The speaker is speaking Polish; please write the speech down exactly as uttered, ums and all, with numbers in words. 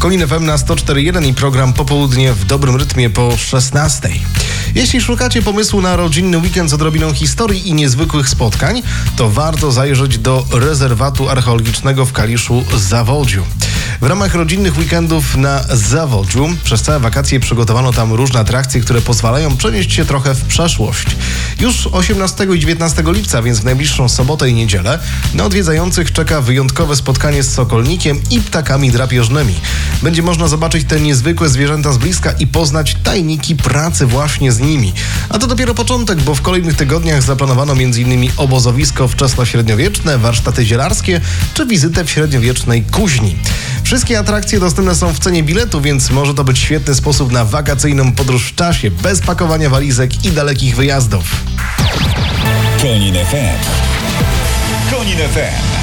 Konin F M na sto cztery jeden i program Popołudnie w dobrym rytmie po szesnastej. Jeśli szukacie pomysłu na rodzinny weekend z odrobiną historii i niezwykłych spotkań, to warto zajrzeć do rezerwatu archeologicznego w Kaliszu Zawodziu. W ramach rodzinnych weekendów na Zawodziu przez całe wakacje przygotowano tam różne atrakcje, które pozwalają przenieść się trochę w przeszłość. Już osiemnastego i dziewiętnastego lipca, więc w najbliższą sobotę i niedzielę, na odwiedzających czeka wyjątkowe spotkanie z sokolnikiem i ptakami drapieżnymi. Będzie można zobaczyć te niezwykłe zwierzęta z bliska i poznać tajniki pracy właśnie z nimi. A to dopiero początek, bo w kolejnych tygodniach zaplanowano m.in. obozowisko wczesnośredniowieczne, warsztaty zielarskie czy wizytę w średniowiecznej kuźni. Wszystkie atrakcje dostępne są w cenie biletu, więc może to być świetny sposób na wakacyjną podróż w czasie, bez pakowania walizek i dalekich wyjazdów. Konin F M. Konin F M.